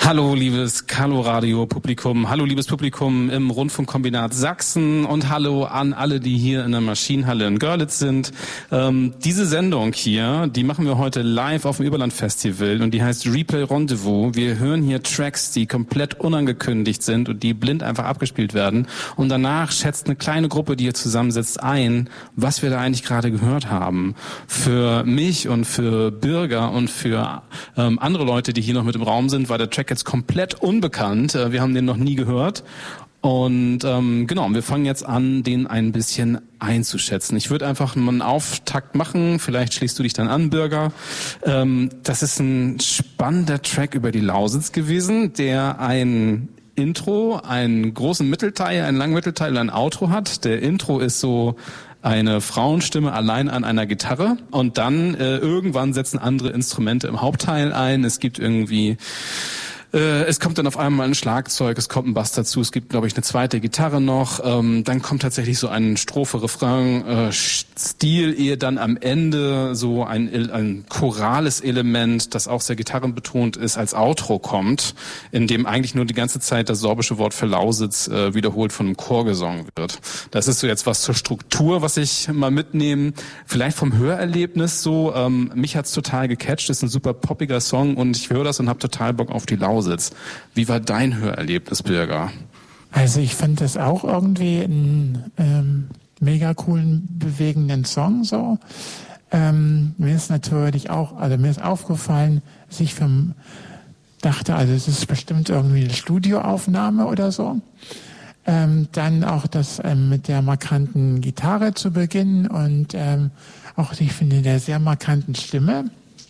Hallo, liebes Calo-Radio-Publikum, hallo, liebes Publikum im Rundfunkkombinat Sachsen und hallo an alle, die hier in der Maschinenhalle in Görlitz sind. Diese Sendung hier, die machen wir heute live auf dem Überland-Festival und die heißt Replay Rendezvous. Wir hören hier Tracks, die komplett unangekündigt sind und die blind einfach abgespielt werden. Und danach schätzt eine kleine Gruppe, die hier zusammensitzt, ein, was wir da eigentlich gerade gehört haben. Für mich und für Bürger und für andere Leute, die hier noch mit im Raum sind, war der Track jetzt komplett unbekannt. Wir haben den noch nie gehört. Und genau, wir fangen jetzt an, den ein bisschen einzuschätzen. Ich würde einfach mal einen Auftakt machen. Vielleicht schließt du dich dann an, Bürger. Das ist ein spannender Track über die Lausitz gewesen, der ein Intro, einen großen Mittelteil, einen langen Mittelteil und ein Outro hat. Der Intro ist so eine Frauenstimme allein an einer Gitarre und dann irgendwann setzen andere Instrumente im Hauptteil ein. Es gibt irgendwie es kommt dann auf einmal ein Schlagzeug, es kommt ein Bass dazu, es gibt, glaube ich, eine zweite Gitarre noch, dann kommt tatsächlich so ein Strophe-Refrain-Stil, ehe dann am Ende so ein chorales Element, das auch sehr gitarrenbetont ist, als Outro kommt, in dem eigentlich nur die ganze Zeit das sorbische Wort für Lausitz wiederholt von einem Chor gesungen wird. Das ist so jetzt was zur Struktur, was ich mal mitnehme. Vielleicht vom Hörerlebnis so, mich hat's total gecatcht, ist ein super poppiger Song und ich höre das und habe total Bock auf die Lausitz. Wie war dein Hörerlebnis, Bürger? Also ich fand das auch irgendwie einen mega coolen, bewegenden Song so. Mir ist natürlich auch, also mir ist aufgefallen, dass ich dachte, also es ist bestimmt irgendwie eine Studioaufnahme oder so. Dann auch das mit der markanten Gitarre zu beginnen und auch, ich finde, der sehr markanten Stimme.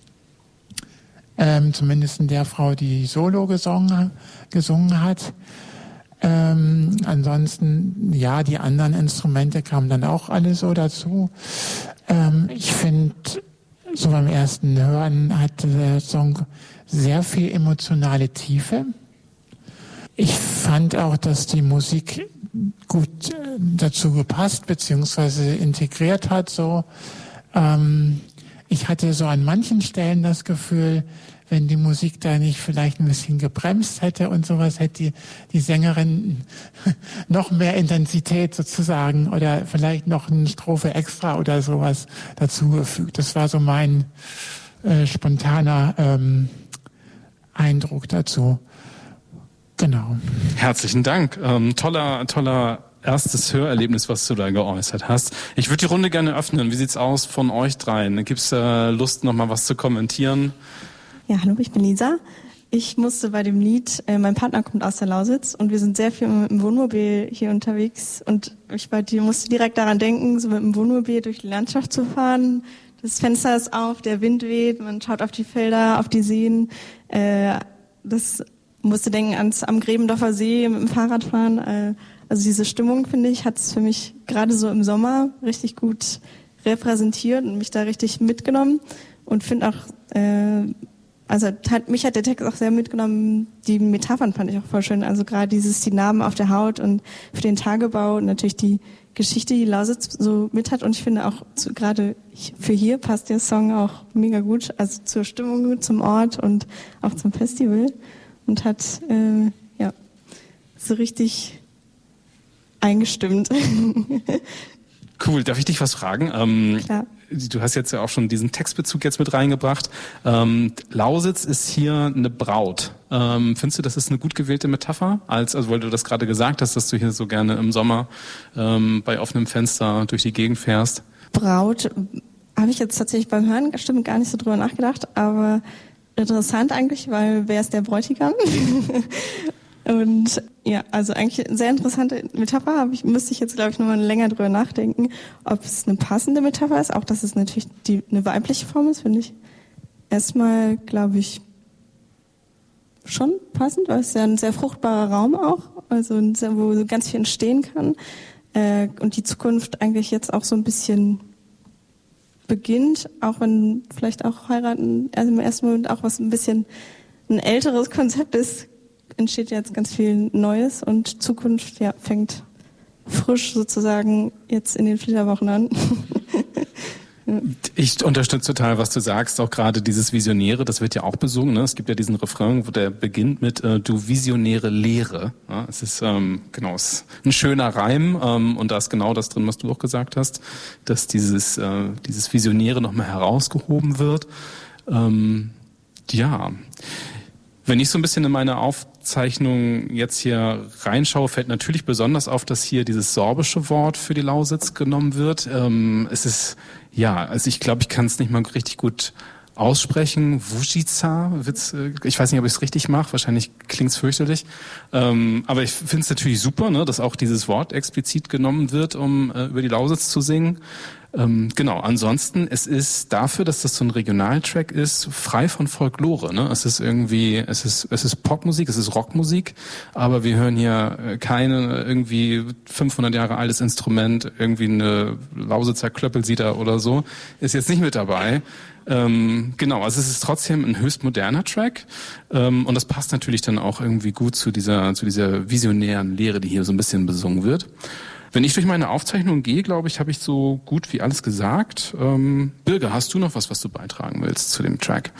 Zumindest in der Frau, die Solo gesungen hat. Ansonsten, ja, die anderen Instrumente kamen dann auch alle so dazu. Ich finde, so beim ersten Hören hatte der Song sehr viel emotionale Tiefe. Ich fand auch, dass die Musik gut dazu gepasst beziehungsweise integriert hat. So, ich hatte so an manchen Stellen das Gefühl, wenn die Musik da nicht vielleicht ein bisschen gebremst hätte und sowas, hätte die Sängerin noch mehr Intensität sozusagen oder vielleicht noch eine Strophe extra oder sowas dazugefügt. Das war so mein spontaner Eindruck dazu. Genau. Herzlichen Dank. Toller erstes Hörerlebnis, was du da geäußert hast. Ich würde die Runde gerne öffnen. Wie sieht's aus von euch dreien? Gibt's Lust, noch mal was zu kommentieren? Ja, hallo, ich bin Lisa. Ich musste bei dem Lied, mein Partner kommt aus der Lausitz und wir sind sehr viel im Wohnmobil hier unterwegs und ich musste direkt daran denken, so mit dem Wohnmobil durch die Landschaft zu fahren. Das Fenster ist auf, der Wind weht, man schaut auf die Felder, auf die Seen. Das musste denken am Gräbendorfer See mit dem Fahrradfahren. Also diese Stimmung, finde ich, hat es für mich gerade so im Sommer richtig gut repräsentiert und mich da richtig mitgenommen und finde auch, mich hat der Text auch sehr mitgenommen. Die Metaphern fand ich auch voll schön. Also gerade die Narben auf der Haut und für den Tagebau und natürlich die Geschichte, die Lausitz so mit hat. Und ich finde auch gerade für hier passt der Song auch mega gut. Also zur Stimmung, zum Ort und auch zum Festival. Und hat, so richtig eingestimmt. Cool. Darf ich dich was fragen? Klar. Du hast jetzt ja auch schon diesen Textbezug jetzt mit reingebracht. Lausitz ist hier eine Braut. Findest du, das ist eine gut gewählte Metapher? Also weil du das gerade gesagt hast, dass du hier so gerne im Sommer bei offenem Fenster durch die Gegend fährst. Braut habe ich jetzt tatsächlich beim Hören stimmt gar nicht so drüber nachgedacht, aber interessant eigentlich, weil wer ist der Bräutigam? Und ja, also eigentlich eine sehr interessante Metapher, müsste ich jetzt, glaube ich, nochmal länger drüber nachdenken, ob es eine passende Metapher ist, auch dass es natürlich eine weibliche Form ist, finde ich erstmal, glaube ich, schon passend, weil es ja ein sehr fruchtbarer Raum auch, also wo ganz viel entstehen kann und die Zukunft eigentlich jetzt auch so ein bisschen beginnt, auch wenn vielleicht auch heiraten, also im ersten Moment auch was ein bisschen ein älteres Konzept ist, entsteht jetzt ganz viel Neues und Zukunft fängt frisch sozusagen jetzt in den Flitterwochen an. Ich unterstütze total, was du sagst, auch gerade dieses Visionäre, das wird ja auch besungen. Ne? Es gibt ja diesen Refrain, wo der beginnt mit du visionäre Lehre. Ja, es ist genau, es ist ein schöner Reim und da ist genau das drin, was du auch gesagt hast, dass dieses Visionäre nochmal herausgehoben wird. Ja, wenn ich so ein bisschen in meine Aufzeichnung jetzt hier reinschaue, fällt natürlich besonders auf, dass hier dieses sorbische Wort für die Lausitz genommen wird. Es ist, ja, also ich glaube, ich kann es nicht mal richtig gut aussprechen. Wujica, ich weiß nicht, ob ich es richtig mache, wahrscheinlich klingt es fürchterlich. Aber ich finde es natürlich super, ne, dass auch dieses Wort explizit genommen wird, um über die Lausitz zu singen. Genau, ansonsten, es ist dafür, dass das so ein Regionaltrack ist, frei von Folklore. Ne? Es ist irgendwie, es ist Popmusik, es ist Rockmusik, aber wir hören hier keine irgendwie 500 Jahre altes Instrument, irgendwie eine Lausitzer Klöppelsieder oder so, ist jetzt nicht mit dabei. Genau, also es ist trotzdem ein höchst moderner Track und das passt natürlich dann auch irgendwie gut zu dieser visionären Lehre, die hier so ein bisschen besungen wird. Wenn ich durch meine Aufzeichnung gehe, glaube ich, habe ich so gut wie alles gesagt. Birger, hast du noch was du beitragen willst zu dem Track?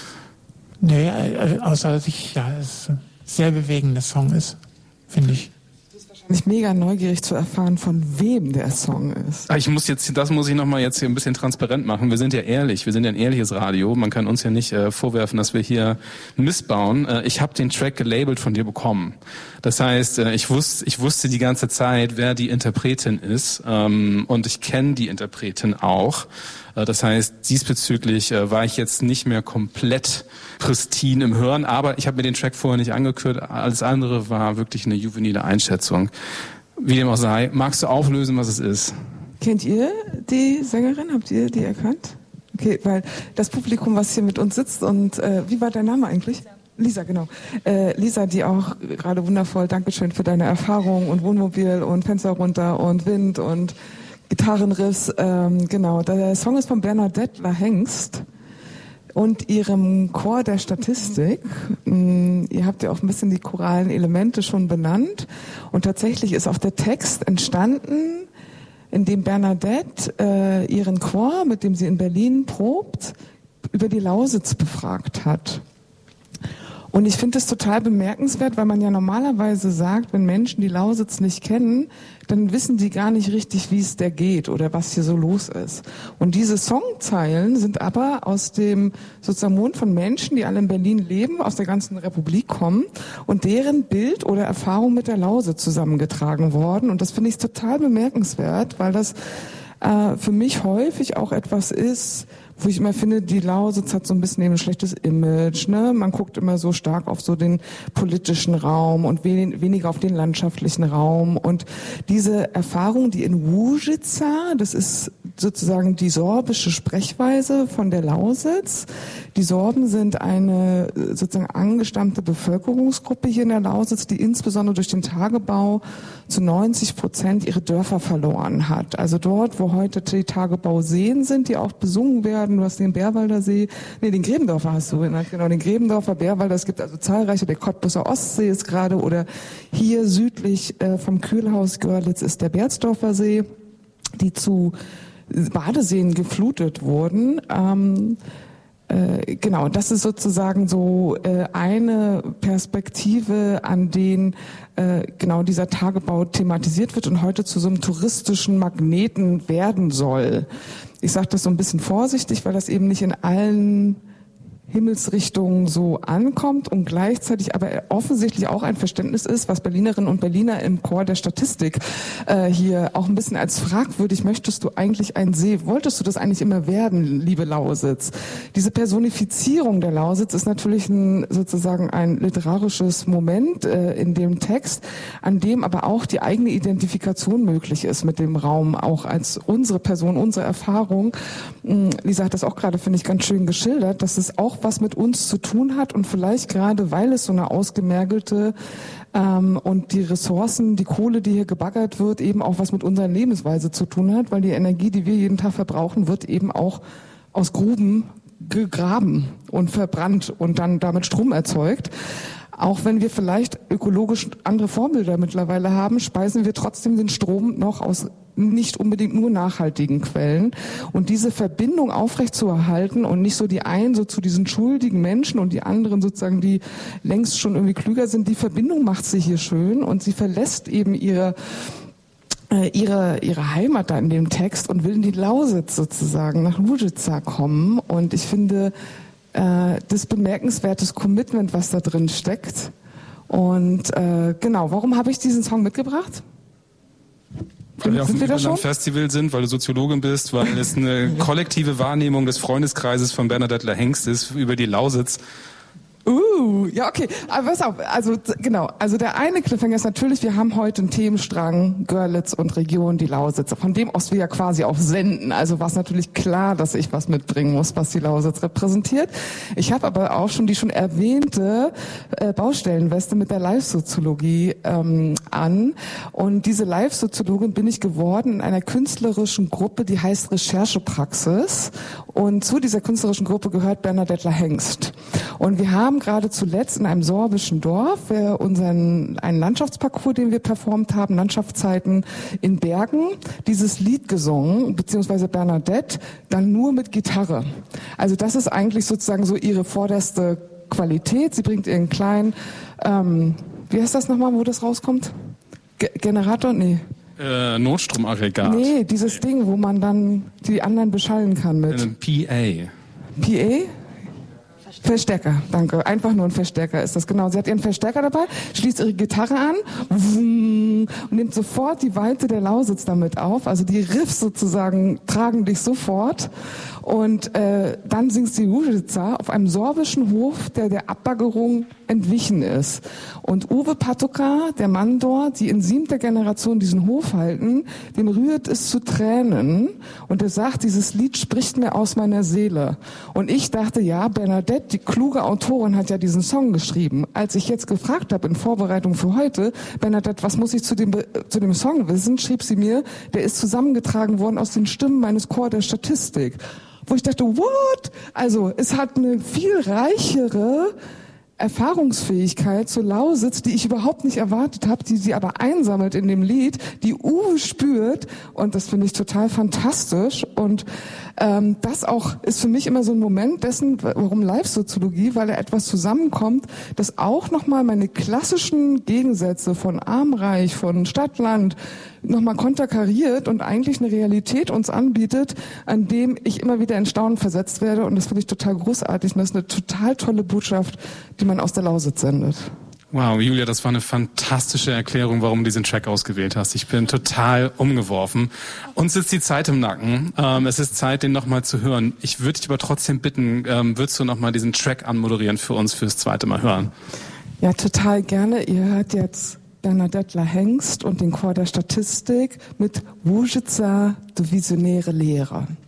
Nee, außer dass es ein sehr bewegender Song ist, finde ich. Ich bin mega neugierig zu erfahren, von wem der Song ist. Das muss ich nochmal jetzt hier ein bisschen transparent machen. Wir sind ja ehrlich, wir sind ja ein ehrliches Radio. Man kann uns ja nicht vorwerfen, dass wir hier missbauen. Ich habe den Track gelabelt von dir bekommen. Das heißt, ich wusste die ganze Zeit, wer die Interpretin ist und ich kenne die Interpretin auch. Das heißt, diesbezüglich war ich jetzt nicht mehr komplett pristine im Hören, aber ich habe mir den Track vorher nicht angehört. Alles andere war wirklich eine juvenile Einschätzung. Wie dem auch sei, magst du auflösen, was es ist? Kennt ihr die Sängerin? Habt ihr die erkannt? Okay, weil das Publikum, was hier mit uns sitzt und wie war dein Name eigentlich? Lisa, genau. Lisa, die auch gerade wundervoll, Dankeschön für deine Erfahrung und Wohnmobil und Fenster runter und Wind und Gitarrenriffs, genau. Der Song ist von Bernadette Lahengst und ihrem Chor der Statistik. Ihr habt ja auch ein bisschen die choralen Elemente schon benannt. Und tatsächlich ist auch der Text entstanden, in dem Bernadette ihren Chor, mit dem sie in Berlin probt, über die Lausitz befragt hat. Und ich finde es total bemerkenswert, weil man ja normalerweise sagt, wenn Menschen die Lausitz nicht kennen, dann wissen die gar nicht richtig, wie es der geht oder was hier so los ist. Und diese Songzeilen sind aber aus dem sozusagen Mund von Menschen, die alle in Berlin leben, aus der ganzen Republik kommen und deren Bild oder Erfahrung mit der Lausitz zusammengetragen worden. Und das finde ich total bemerkenswert, weil das für mich häufig auch etwas ist, wo ich immer finde, die Lausitz hat so ein bisschen eben ein schlechtes Image, ne? Man guckt immer so stark auf so den politischen Raum und weniger auf den landschaftlichen Raum. Und diese Erfahrung, die in Wujica, das ist sozusagen die sorbische Sprechweise von der Lausitz. Die Sorben sind eine sozusagen angestammte Bevölkerungsgruppe hier in der Lausitz, die insbesondere durch den Tagebau zu 90% ihre Dörfer verloren hat. Also dort, wo heute die Tagebauseen sind, die auch besungen werden. Du hast den Bärwalder See, den Gräbendorfer hast du genannt, genau, den Gräbendorfer Bärwalder. Es gibt also zahlreiche, der Cottbuser Ostsee ist gerade, oder hier südlich vom Kühlhaus Görlitz ist der Berzdorfer See, die zu Badeseen geflutet wurden. Genau, das ist sozusagen so eine Perspektive, an denen genau dieser Tagebau thematisiert wird und heute zu so einem touristischen Magneten werden soll. Ich sage das so ein bisschen vorsichtig, weil das eben nicht in allen Himmelsrichtungen so ankommt und gleichzeitig aber offensichtlich auch ein Verständnis ist, was Berlinerinnen und Berliner im Chor der Statistik hier auch ein bisschen als fragwürdig, möchtest du eigentlich ein See, wolltest du das eigentlich immer werden, liebe Lausitz? Diese Personifizierung der Lausitz ist natürlich sozusagen ein literarisches Moment in dem Text, an dem aber auch die eigene Identifikation möglich ist mit dem Raum, auch als unsere Person, unsere Erfahrung. Lisa hat das auch gerade, finde ich, ganz schön geschildert, dass es auch was mit uns zu tun hat und vielleicht gerade, weil es so eine ausgemergelte und die Ressourcen, die Kohle, die hier gebaggert wird, eben auch was mit unserer Lebensweise zu tun hat, weil die Energie, die wir jeden Tag verbrauchen, wird eben auch aus Gruben gegraben und verbrannt und dann damit Strom erzeugt. Auch wenn wir vielleicht ökologisch andere Vorbilder mittlerweile haben, speisen wir trotzdem den Strom noch aus nicht unbedingt nur nachhaltigen Quellen. Und diese Verbindung aufrechtzuerhalten und nicht so die einen so zu diesen schuldigen Menschen und die anderen sozusagen, die längst schon irgendwie klüger sind, die Verbindung macht sie hier schön und sie verlässt eben ihre Heimat da in dem Text und will in die Lausitz sozusagen nach Łużyca kommen. Und ich finde das bemerkenswertes Commitment, was da drin steckt. Und genau, warum habe ich diesen Song mitgebracht? Weil wir auf dem Überland-Festival sind, weil du Soziologin bist, weil es eine kollektive Wahrnehmung des Freundeskreises von Bernadette Lahengst ist über die Lausitz. Ja, okay. Aber pass auf, also genau, also der eine Cliffhanger ist natürlich, wir haben heute einen Themenstrang, Görlitz und Region, die Lausitz, von dem aus wir ja quasi auch senden. Also war es natürlich klar, dass ich was mitbringen muss, was die Lausitz repräsentiert. Ich habe aber auch schon die schon erwähnte Baustellenweste mit der Live-Soziologie an. Und diese Live-Soziologin bin ich geworden in einer künstlerischen Gruppe, die heißt Recherchepraxis. Und zu dieser künstlerischen Gruppe gehört Bernadette Lahengst. Und wir haben gerade zuletzt in einem sorbischen Dorf einen Landschaftsparcours, den wir performt haben, Landschaftszeiten in Bergen, dieses Lied gesungen, beziehungsweise Bernadette, dann nur mit Gitarre. Also das ist eigentlich sozusagen so ihre vorderste Qualität. Sie bringt ihren kleinen, wie heißt das nochmal, wo das rauskommt? Generator? Nee. Notstromaggregat. Nee, dieses Ding, wo man dann die anderen beschallen kann mit. PA. PA? Verstärker, danke. Einfach nur ein Verstärker ist das, genau. Sie hat ihren Verstärker dabei, schließt ihre Gitarre an und nimmt sofort die Weite der Lausitz damit auf. Also die Riffs sozusagen tragen dich sofort. Und dann singt sie Łużyca auf einem sorbischen Hof, der Abbaggerung entwichen ist. Und Uwe Patoka, der Mann dort, die in 7. Generation diesen Hof halten, den rührt es zu Tränen. Und er sagt, dieses Lied spricht mir aus meiner Seele. Und ich dachte, ja, Bernadette, die kluge Autorin, hat ja diesen Song geschrieben. Als ich jetzt gefragt habe in Vorbereitung für heute, Bernadette, was muss ich zu dem Song wissen, schrieb sie mir, der ist zusammengetragen worden aus den Stimmen meines Chor der Statistik. Wo ich dachte, what? Also es hat eine viel reichere Erfahrungsfähigkeit zur Lausitz, die ich überhaupt nicht erwartet habe, die sie aber einsammelt in dem Lied, die Uwe spürt, und das finde ich total fantastisch. Und das auch ist für mich immer so ein Moment dessen, warum Live-Soziologie, weil da etwas zusammenkommt, das auch nochmal meine klassischen Gegensätze von Arm-Reich, von Stadt-Land nochmal konterkariert und eigentlich eine Realität uns anbietet, an dem ich immer wieder in Staunen versetzt werde. Und das finde ich total großartig. Und das ist eine total tolle Botschaft, die man aus der Lausitz sendet. Wow, Julia, das war eine fantastische Erklärung, warum du diesen Track ausgewählt hast. Ich bin total umgeworfen. Uns sitzt die Zeit im Nacken. Es ist Zeit, den nochmal zu hören. Ich würde dich aber trotzdem bitten, würdest du nochmal diesen Track anmoderieren für uns fürs zweite Mal hören? Ja, total gerne. Ihr hört jetzt Bernadette Lahengst und den Chor der Statistik mit Łużyca, du visionäre Lehre.